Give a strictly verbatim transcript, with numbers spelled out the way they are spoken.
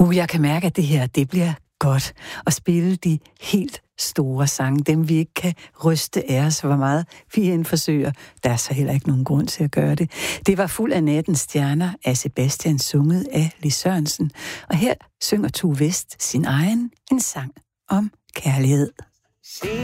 Uh, jeg kan mærke, at det her, det bliver godt. At spille de helt store sange, dem vi ikke kan ryste af os, hvor meget vi end forsøger. Der er så heller ikke nogen grund til at gøre det. Det var Fuld af nattens stjerner af Sebastian, sunget af Lis Sørensen. Og her synger Tue West sin egen, en sang om kærlighed.